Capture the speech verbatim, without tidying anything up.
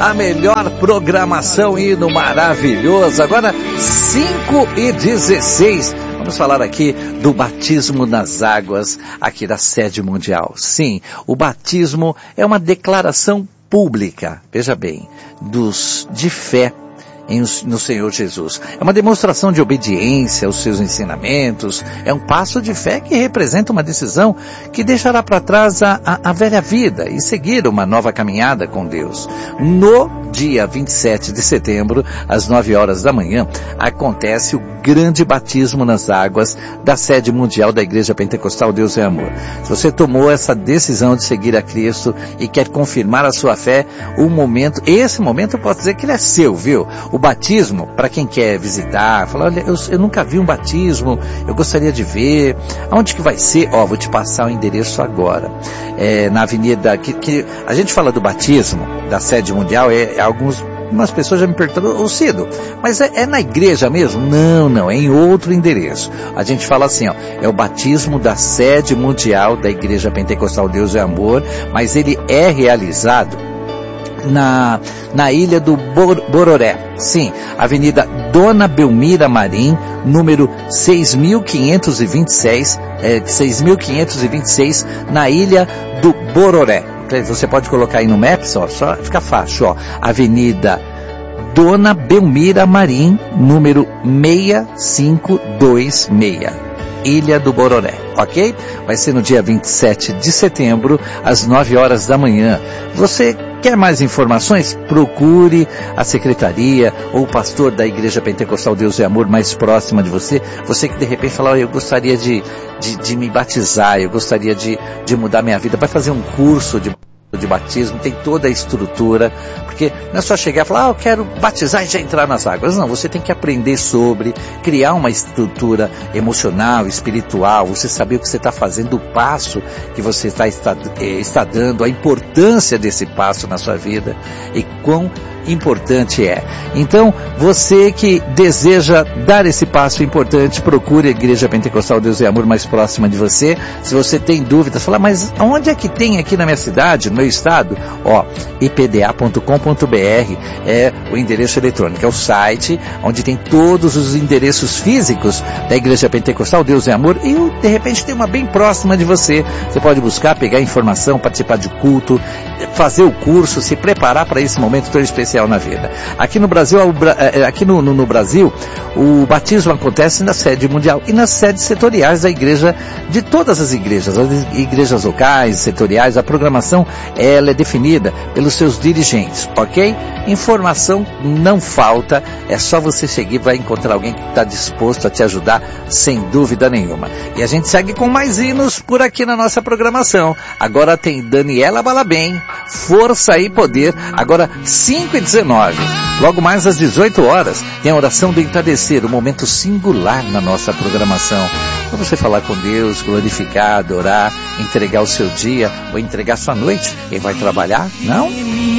a melhor programação, hino maravilhoso. Agora, cinco e dezesseis. Vamos falar aqui do batismo nas águas, aqui da sede mundial. Sim, o batismo é uma declaração pública, veja bem, dos, de fé Em, no Senhor Jesus. É uma demonstração de obediência aos seus ensinamentos, é um passo de fé que representa uma decisão que deixará para trás a, a, a velha vida e seguir uma nova caminhada com Deus. No dia vinte e sete de setembro, às nove horas da manhã, acontece o grande batismo nas águas da sede mundial da Igreja Pentecostal Deus é Amor. Se você tomou essa decisão de seguir a Cristo e quer confirmar a sua fé, o momento, esse momento eu posso dizer que ele é seu, viu? O batismo, para quem quer visitar, falar, olha, eu, eu nunca vi um batismo, eu gostaria de ver, aonde que vai ser? Ó, vou te passar o endereço agora. É, na avenida, que, que a gente fala do batismo, da sede mundial, é, é alguns, umas pessoas já me perguntaram, ô Cido, mas é, é na igreja mesmo? Não, não, é em outro endereço. A gente fala assim, ó, é o batismo da sede mundial da Igreja Pentecostal Deus é Amor, mas ele é realizado Na, na ilha do Bor, Bororé, sim, Avenida Dona Belmira Marim, número seis mil quinhentos e vinte e seis, é, seis mil quinhentos e vinte e seis, na ilha do Bororé. Você pode colocar aí no Maps, ó, só fica fácil, ó, Avenida Dona Belmira Marim, número seis cinco dois seis. Ilha do Bororé, ok? Vai ser no dia vinte e sete de setembro, às nove horas da manhã. Você quer mais informações? Procure a secretaria ou o pastor da Igreja Pentecostal Deus é Amor mais próxima de você. Você que de repente fala, oh, eu gostaria de, de, de me batizar, eu gostaria de, de mudar minha vida. Vai fazer um curso de de batismo, tem toda a estrutura, porque não é só chegar e falar, ah, eu quero batizar e já entrar nas águas. Não, você tem que aprender sobre, criar uma estrutura emocional, espiritual, você saber o que você está fazendo, o passo que você está, está, está dando, a importância desse passo na sua vida e quão importante é. Então, você que deseja dar esse passo importante, procure a Igreja Pentecostal Deus é Amor mais próxima de você. Se você tem dúvidas, fala, mas onde é que tem aqui na minha cidade, no meu estado? Ó, i p d a ponto com ponto b r é o endereço eletrônico, é o site onde tem todos os endereços físicos da Igreja Pentecostal Deus é Amor e de repente tem uma bem próxima de você. Você pode buscar, pegar informação, participar de culto, fazer o curso, se preparar para esse momento tão especial na vida. Aqui no Brasil, aqui no, no, no Brasil, o batismo acontece na sede mundial e nas sedes setoriais da igreja, de todas as igrejas, as igrejas locais, setoriais. A programação, ela é definida pelos seus dirigentes, ok? Informação não falta, é só você seguir, vai encontrar alguém que está disposto a te ajudar, sem dúvida nenhuma. E a gente segue com mais hinos por aqui na nossa programação. Agora tem Daniela Balabem, Força e Poder, agora cinco e dezenove. Logo mais às dezoito horas, tem a oração do entardecer, um momento singular na nossa programação. Para você falar com Deus, glorificar, adorar, entregar o seu dia ou entregar sua noite. Quem vai trabalhar? Não?